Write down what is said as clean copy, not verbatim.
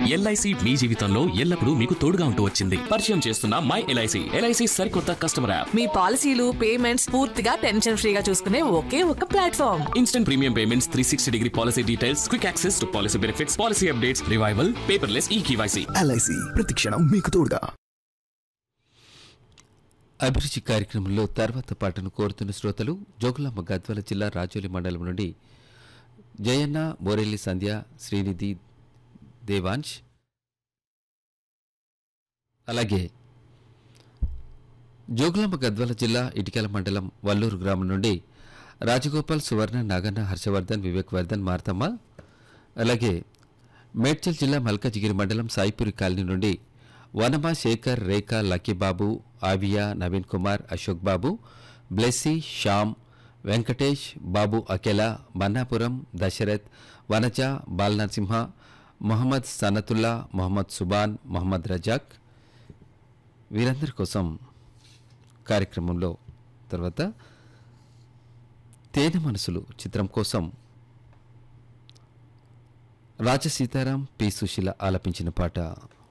LIC మీ జీవితంలో ఎల్లప్పుడూ మీకు తోడుగా ఉంటూ వచ్చింది. పరిచయం చేస్తున్న మై ఎల్ఐసి. ఎల్ఐసి సరికొత్త కస్టమర్ యాప్. మీ పాలసీలు పేమెంట్స్ పూర్తిగా టెన్షన్ ఫ్రీగా చూసుకునే ఒకే ఒక platform. Instant premium payments, 360 degree policy details, quick access to policy benefits, policy updates, revival, paperless eKYC. LIC ప్రతి క్షణం మీకు తోడుగా. అభిరుచి కార్యక్రమంలో తర్వాత పాటను కోరుతున్న శ్రోతలు జోగులాంబ గద్వాల జిల్లా రాజోలి మండలం నుండి జయన్న, బోరెల్లి సంధ్య, శ్రీనిధి, దేవాంశ్, అలాగే జోగులాంబ గద్వాల జిల్లా ఇటికల మండలం వల్లూరు గ్రామం నుండి రాజగోపాల్, సువర్ణ, నాగన్న, హర్షవర్ధన్, వివేక్ వర్ధన్, మార్తమ్మ, అలాగే మేడ్చల్ జిల్లా మల్కాజిగిరి మండలం సాయిపురి కాలనీ నుండి వనమ, శేఖర్, రేఖ, లక్కీబాబు, ఆవియా, నవీన్ కుమార్, అశోక్ బాబు, బ్లెస్సీ, శ్యామ్, వెంకటేష్, బాబు అకెలా, మన్నాపురం, దశరథ్, వనజ, బాలనరసింహ, మొహమ్మద్ సనతుల్లా, మొహమ్మద్ సుబాన్, మొహమ్మద్ రజాక్, వీరందరి కోసం కార్యక్రమంలో తర్వాత తేనె మనసులు చిత్రం కోసం రాజసీతారాం, పి. సుశీల ఆలపించిన పాట.